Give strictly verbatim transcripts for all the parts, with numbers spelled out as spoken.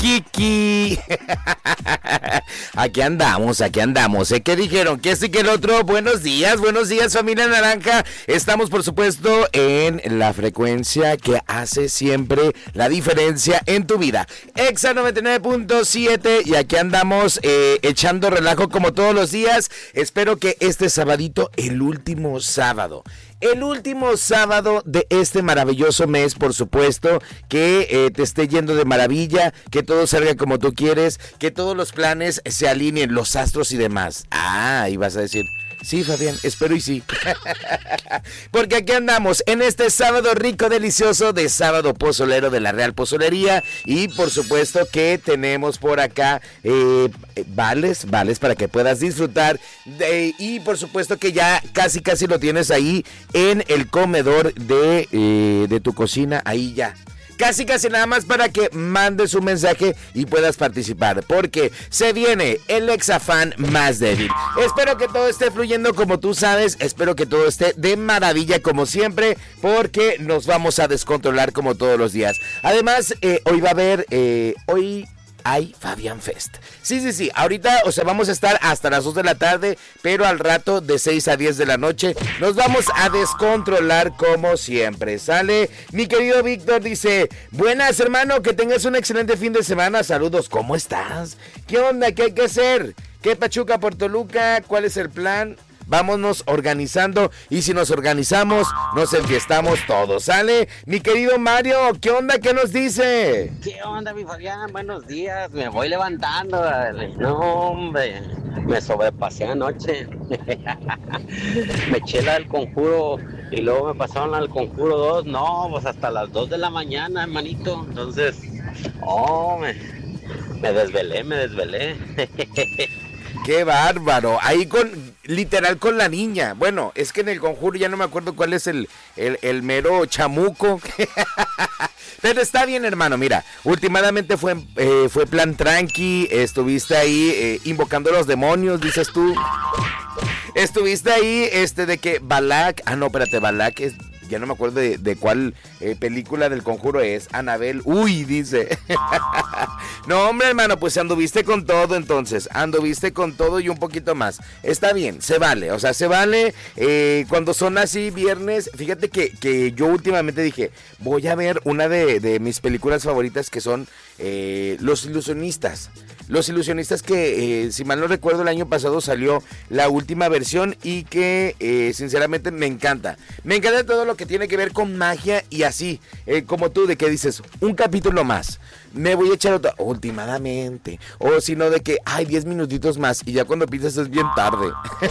Kiki. Aquí andamos, aquí andamos. ¿Eh? ¿Qué dijeron? ¿Qué sí que el otro? Buenos días, buenos días, familia naranja. Estamos, por supuesto, en la frecuencia que hace siempre la diferencia en tu vida. Exa noventa y nueve punto siete. Y aquí andamos eh, echando relajo como todos los días. Espero que este sabadito, el último sábado. El último sábado de este maravilloso mes, por supuesto, que eh, te esté yendo de maravilla, que todo salga como tú quieres, que todos los planes se alineen, los astros y demás. Ah, y vas a decir, sí, Fabián, espero y sí. Porque aquí andamos en este sábado rico, delicioso de sábado pozolero de la Real Pozolería. Y por supuesto que tenemos por acá eh, vales, vales para que puedas disfrutar. De, y por supuesto que ya casi casi lo tienes ahí en el comedor de, eh, de tu cocina, ahí ya. Casi, casi nada más para que mandes un mensaje y puedas participar, porque se viene el Exafán más débil. Espero que todo esté fluyendo como tú sabes, espero que todo esté de maravilla como siempre, porque nos vamos a descontrolar como todos los días. Además, eh, hoy va a haber, eh, hoy... hay Fabián Fest. Sí, sí, sí, ahorita, o sea, vamos a estar hasta las dos de la tarde, pero al rato de seis a diez de la noche nos vamos a descontrolar como siempre. Sale, mi querido Víctor dice, buenas hermano, que tengas un excelente fin de semana, saludos, ¿cómo estás? ¿Qué onda? ¿Qué hay que hacer? ¿Qué Pachuca por Toluca? ¿Cuál es el plan? Vámonos organizando y si nos organizamos, nos enfiestamos todos, ¿sale? Mi querido Mario, ¿qué onda? ¿Qué nos dice? ¿Qué onda, mi Fabián? Buenos días, me voy levantando, dale. No, hombre, me sobrepasé anoche. Me eché la del Conjuro y luego me pasaron al Conjuro dos, no, pues hasta las dos de la mañana, hermanito. Entonces, oh, me, me desvelé, me desvelé. ¡Qué bárbaro! Ahí con, literal con la niña. Bueno, es que en el Conjuro ya no me acuerdo cuál es el, el, el mero chamuco. Pero está bien, hermano, mira, últimamente fue, eh, fue plan tranqui, estuviste ahí eh, invocando a los demonios, dices tú. Estuviste ahí, este, de que Balak, ah no, espérate, Balak es... ya no me acuerdo de, de cuál eh, película del Conjuro es. Anabel, uy, dice. No, hombre, hermano, pues anduviste con todo entonces. Anduviste con todo y un poquito más. Está bien, se vale, o sea, se vale. Eh, cuando son así viernes, fíjate que, que yo últimamente dije, voy a ver una de, de mis películas favoritas que son eh, Los Ilusionistas. Los Ilusionistas que, eh, si mal no recuerdo, el año pasado salió la última versión y que, eh, sinceramente, me encanta. Me encanta todo lo que tiene que ver con magia y así, eh, como tú, de que dices, un capítulo más, me voy a echar otro, últimamente, o si no de que, ay, diez minutitos más, y ya cuando piensas es bien tarde.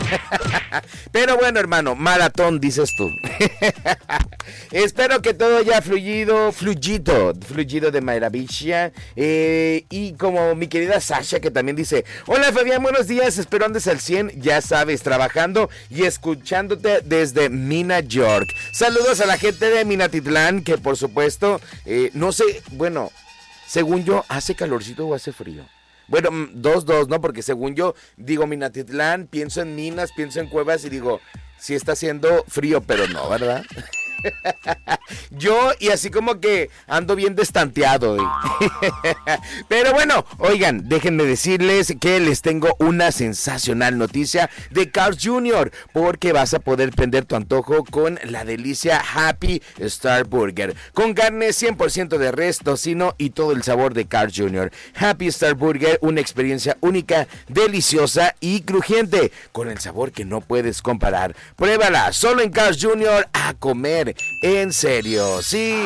Pero bueno, hermano, maratón, dices tú. Espero que todo haya fluido, fluido, fluido de maravilla, eh, y como mi querida Sasha, que también dice, hola Fabián, buenos días, espero andes al cien, ya sabes, trabajando y escuchándote desde Mina, York. Saludos a la gente de Minatitlán, que por supuesto, eh, no sé, bueno, según yo, ¿hace calorcito o hace frío? Bueno, dos, dos, ¿no? Porque según yo, digo Minatitlán, pienso en minas, pienso en cuevas y digo, sí está haciendo frío, pero no, ¿verdad? Yo, y así como que ando bien destanteado, ¿eh? Pero bueno, oigan, déjenme decirles que les tengo una sensacional noticia de Carl's junior, porque vas a poder prender tu antojo con la delicia Happy Star Burger, con carne cien por ciento de res, tocino y todo el sabor de Carl's junior Happy Star Burger, una experiencia única, deliciosa y crujiente, con el sabor que no puedes comparar. Pruébala, solo en Carl's junior, a comer en serio, sí.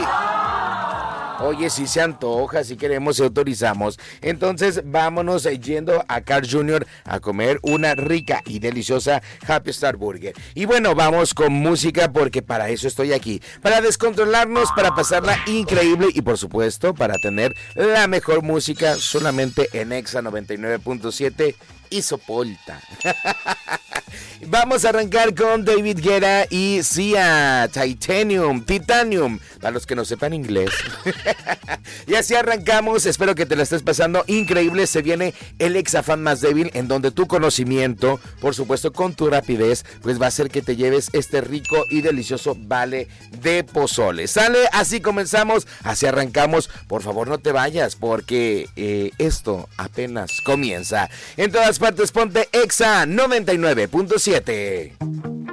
Oye, si se antoja, si queremos, si autorizamos. Entonces, vámonos yendo a Carl's junior a comer una rica y deliciosa Happy Star Burger. Y bueno, vamos con música porque para eso estoy aquí. Para descontrolarnos, para pasarla increíble y por supuesto, para tener la mejor música solamente en Exa noventa y nueve punto siete y Sopolta. Vamos a arrancar con David Guetta y Sia, Titanium, Titanium, para los que no sepan inglés. Y así arrancamos, espero que te la estés pasando increíble. Se viene el Exafán más débil, en donde tu conocimiento, por supuesto con tu rapidez, pues va a hacer que te lleves este rico y delicioso vale de pozole. ¿Sale? Así comenzamos, así arrancamos. Por favor no te vayas, porque eh, esto apenas comienza. En todas partes ponte Exa noventa y nueve punto siete.